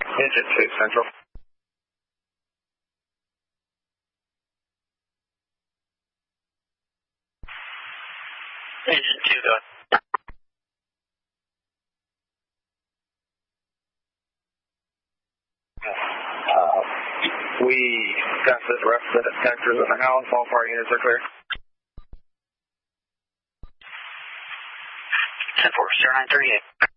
Engine 2 Central. Engine 2, go. We tested representative sensors in the house. All 4 units are clear. 10-4, 0938.